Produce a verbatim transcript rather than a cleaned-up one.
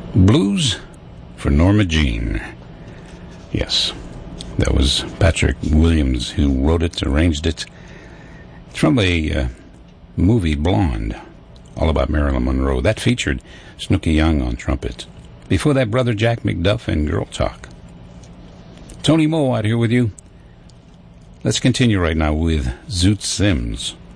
Blues for Norma Jean. Yes, that was Patrick Williams who wrote it, arranged it. It's from the uh, movie Blonde, all about Marilyn Monroe. That featured Snooky Young on trumpet. Before that, Brother Jack McDuff and Girl Talk. Tony Moe out here with you. Let's continue right now with Zoot Sims.